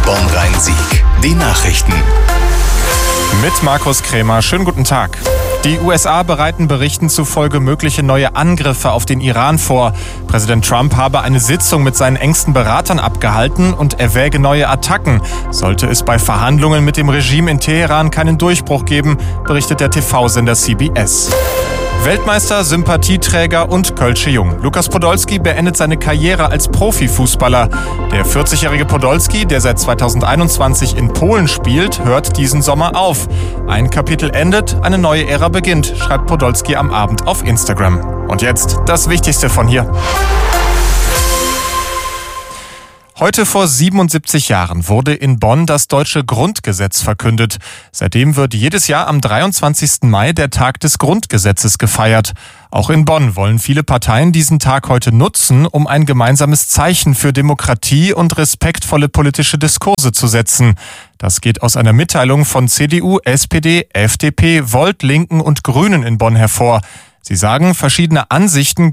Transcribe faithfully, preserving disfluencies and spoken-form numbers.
Bonn-Rhein-Sieg. Die Nachrichten. Mit Markus Krämer. Schönen guten Tag. Die U S A bereiten Berichten zufolge mögliche neue Angriffe auf den Iran vor. Präsident Trump habe eine Sitzung mit seinen engsten Beratern abgehalten und erwäge neue Attacken. Sollte es bei Verhandlungen mit dem Regime in Teheran keinen Durchbruch geben, berichtet der T V-Sender C B S. Weltmeister, Sympathieträger und Kölsche Jung. Lukas Podolski beendet seine Karriere als Profifußballer. Der vierzigjährige Podolski, der seit zweitausendeinundzwanzig in Polen spielt, hört diesen Sommer auf. Ein Kapitel endet, eine neue Ära beginnt, schreibt Podolski am Abend auf Instagram. Und jetzt das Wichtigste von hier. Heute vor siebenundsiebzig Jahren wurde in Bonn das deutsche Grundgesetz verkündet. Seitdem wird jedes Jahr am dreiundzwanzigsten Mai der Tag des Grundgesetzes gefeiert. Auch in Bonn wollen viele Parteien diesen Tag heute nutzen, um ein gemeinsames Zeichen für Demokratie und respektvolle politische Diskurse zu setzen. Das geht aus einer Mitteilung von C D U, S P D, F D P, Volt, Linken und Grünen in Bonn hervor. Sie sagen, verschiedene Ansichten